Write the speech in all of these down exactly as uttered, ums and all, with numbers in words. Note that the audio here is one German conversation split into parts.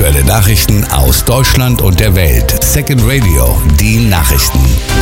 Aktuelle Nachrichten aus Deutschland und der Welt. Second Radio, die Nachrichten.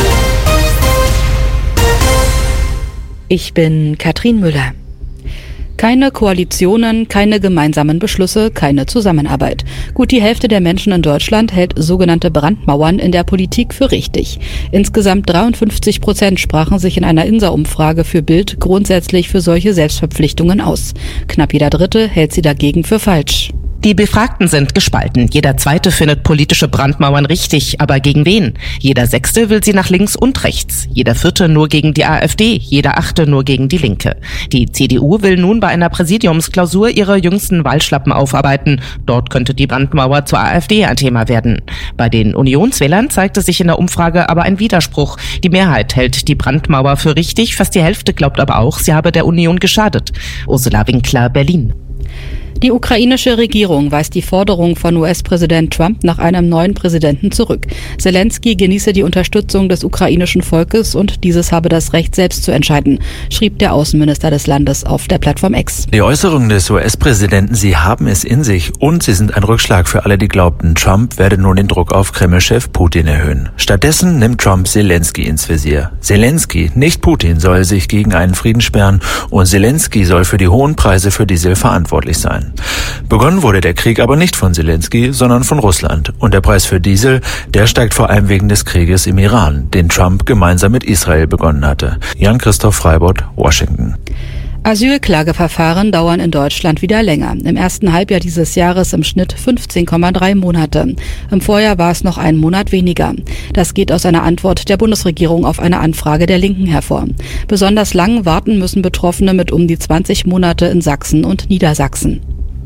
Ich bin Katrin Müller. Keine Koalitionen, keine gemeinsamen Beschlüsse, keine Zusammenarbeit. Gut die Hälfte der Menschen in Deutschland hält sogenannte Brandmauern in der Politik für richtig. Insgesamt dreiundfünfzig Prozent sprachen sich in einer INSA-Umfrage für Bild grundsätzlich für solche Selbstverpflichtungen aus. Knapp jeder Dritte hält sie dagegen für falsch. Die Befragten sind gespalten. Jeder Zweite findet politische Brandmauern richtig, aber gegen wen? Jeder Sechste will sie nach links und rechts. Jeder Vierte nur gegen die AfD, jeder Achte nur gegen die Linke. Die C D U will nun bei einer Präsidiumsklausur ihre jüngsten Wahlschlappen aufarbeiten. Dort könnte die Brandmauer zur AfD ein Thema werden. Bei den Unionswählern zeigte sich in der Umfrage aber ein Widerspruch. Die Mehrheit hält die Brandmauer für richtig, fast die Hälfte glaubt aber auch, sie habe der Union geschadet. Ursula Winkler, Berlin. Die ukrainische Regierung weist die Forderung von U S-Präsident Trump nach einem neuen Präsidenten zurück. Zelensky genieße die Unterstützung des ukrainischen Volkes und dieses habe das Recht, selbst zu entscheiden, schrieb der Außenminister des Landes auf der Plattform X. Die Äußerungen des U S-Präsidenten, sie haben es in sich und sie sind ein Rückschlag für alle, die glaubten, Trump werde nun den Druck auf Kreml-Chef Putin erhöhen. Stattdessen nimmt Trump Zelensky ins Visier. Zelensky, nicht Putin, soll sich gegen einen Frieden sperren und Zelensky soll für die hohen Preise für Diesel verantwortlich sein. Begonnen wurde der Krieg aber nicht von Zelensky, sondern von Russland. Und der Preis für Diesel, der steigt vor allem wegen des Krieges im Iran, den Trump gemeinsam mit Israel begonnen hatte. Jan-Christoph Freibott, Washington. Asylklageverfahren dauern in Deutschland wieder länger. Im ersten Halbjahr dieses Jahres im Schnitt fünfzehn Komma drei Monate. Im Vorjahr war es noch einen Monat weniger. Das geht aus einer Antwort der Bundesregierung auf eine Anfrage der Linken hervor. Besonders lang warten müssen Betroffene mit um die zwanzig Monate in Sachsen und Niedersachsen.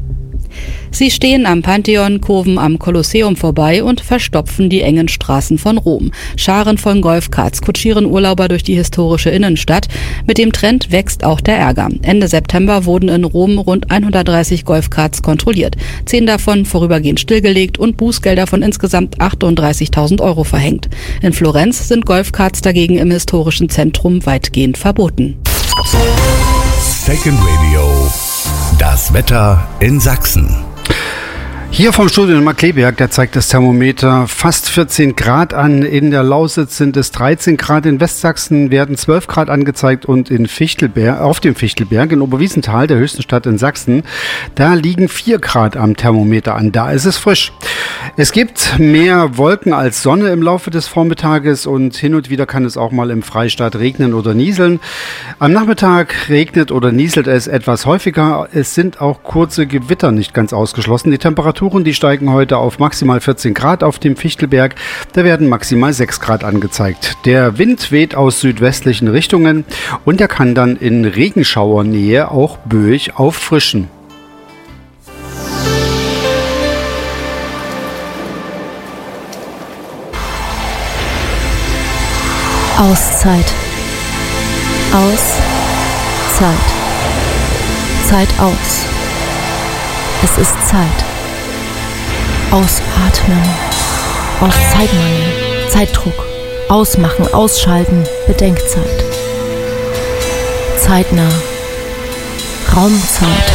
Sie stehen am Pantheon, kurven am Kolosseum vorbei und verstopfen die engen Straßen von Rom. Scharen von Golfkarts kutschieren Urlauber durch die historische Innenstadt. Mit dem Trend wächst auch der Ärger. Ende September wurden in Rom rund hundertdreißig Golfkarts kontrolliert. Zehn davon vorübergehend stillgelegt und Bußgelder von insgesamt achtunddreißigtausend Euro verhängt. In Florenz sind Golfkarts dagegen im historischen Zentrum weitgehend verboten. Second Radio, das Wetter in Sachsen. Hier vom Studio in Markkleeberg, da zeigt das Thermometer fast vierzehn Grad an. In der Lausitz sind es dreizehn Grad. In Westsachsen werden zwölf Grad angezeigt und in Fichtelberg, auf dem Fichtelberg in Oberwiesenthal, der höchsten Stadt in Sachsen, da liegen vier Grad am Thermometer an. Da ist es frisch. Es gibt mehr Wolken als Sonne im Laufe des Vormittages und hin und wieder kann es auch mal im Freistaat regnen oder nieseln. Am Nachmittag regnet oder nieselt es etwas häufiger. Es sind auch kurze Gewitter nicht ganz ausgeschlossen. Die Temperaturen, die steigen heute auf maximal vierzehn Grad auf dem Fichtelberg. Da werden maximal sechs Grad angezeigt. Der Wind weht aus südwestlichen Richtungen und er kann dann in Regenschauernähe auch böig auffrischen. Auszeit. Auszeit. Zeit aus. Es ist Zeit. Ausatmen. Aus Zeitmangel. Zeitdruck. Ausmachen. Ausschalten. Bedenkzeit. Zeitnah. Raumzeit.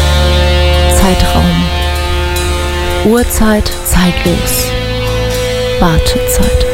Zeitraum. Uhrzeit. Zeitlos. Wartezeit.